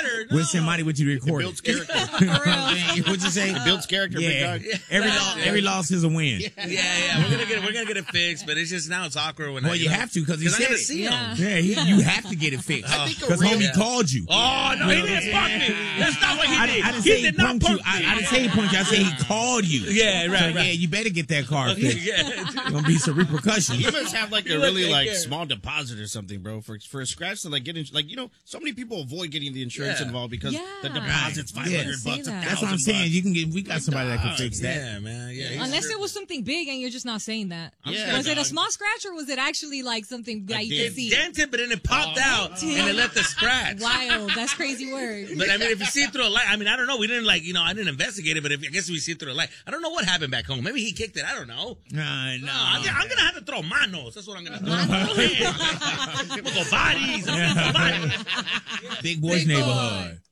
matter. We'll send money with you to record Builds it. character. What'd you say? It builds character, big dog. Every loss is a win. Yeah. We're gonna get it fixed, but it's just now it's awkward when Well, you have to because he I'm said gonna it. see him. Yeah, you have to get it fixed because homie called you. Oh no, he didn't punk me. That's not what he did. I didn't He say he did not punked you. punk me. I didn't say he punked you. I said he called you. Yeah, right, So, right. Yeah, you better get that car fixed. Yeah. There's gonna be some repercussions. You must have like a You really take like care. small deposit or something, bro, for a scratch to like get in, like, you know, so many people avoid getting the insurance involved because the deposit's Right. $500 Yeah. bucks. That's what I'm saying. You can get. We got somebody that can fix that. Yeah, man. Yeah. Unless it was something big and you're just not saying that. Yeah, Was it a dog. small scratch or was it actually like something that you dent. can see? dented, but then it popped out and it left the scratch. Wild. That's crazy word. But I mean, if you see it through a light, I mean, I don't know. We didn't I didn't investigate it, but I guess we see it through a light. I don't know what happened back home. Maybe he kicked it. I don't know. No. I'm gonna have to throw manos. That's what I'm gonna do. I'm gonna go bodies. I'm gonna go bodies. Big boys neighborhood.